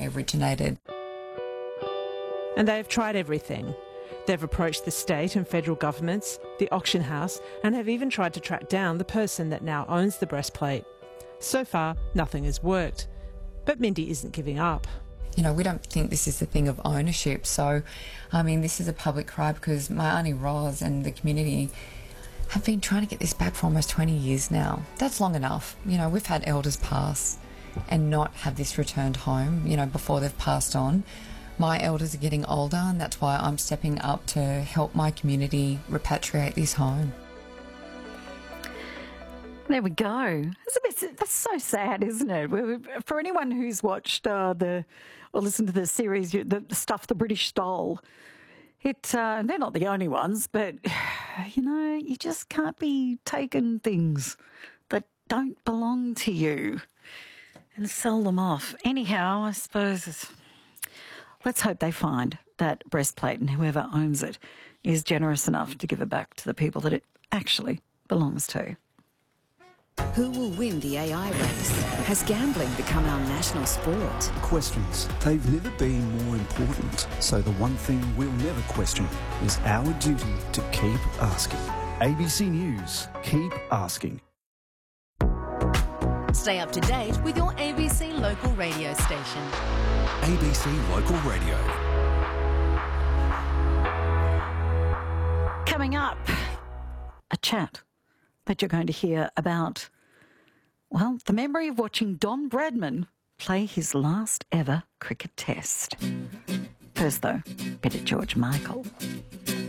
originated. And they have tried everything. They've approached the state and federal governments, the auction house, and have even tried to track down the person that now owns the breastplate. So far, nothing has worked. But Mindy isn't giving up. You know, we don't think this is a thing of ownership. So, I mean, this is a public cry because my Auntie Ros and the community have been trying to get this back for almost 20 years now. That's long enough. You know, we've had elders pass and not have this returned home, you know, before they've passed on. My elders are getting older, and that's why I'm stepping up to help my community repatriate this home. There we go. That's so sad, isn't it? For anyone who's watched or listened to the series, the stuff the British stole, they're not the only ones, but, you know, you just can't be taking things that don't belong to you and sell them off. Anyhow, I suppose let's hope they find that breastplate and whoever owns it is generous enough to give it back to the people that it actually belongs to. Who will win the AI race? Has gambling become our national sport? Questions. They've never been more important. So the one thing we'll never question is our duty to keep asking. ABC News. Keep asking. Stay up to date with your ABC local radio station. ABC Local Radio. Coming up, a chat that you're going to hear about, well, the memory of watching Don Bradman play his last ever cricket test. First, though, bit of George Michael.